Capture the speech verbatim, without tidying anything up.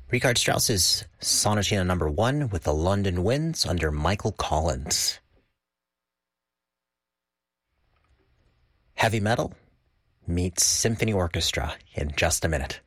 Richard Strauss's Sonatina Number One with the London Winds under Michael Collins. Heavy metal meets symphony orchestra in just a minute.